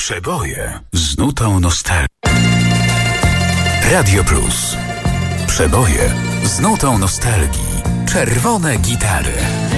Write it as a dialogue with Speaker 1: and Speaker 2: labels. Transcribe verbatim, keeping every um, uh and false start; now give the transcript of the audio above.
Speaker 1: Przeboje z nutą nostalgii. Radio Plus. Przeboje z nutą nostalgii. Czerwone gitary.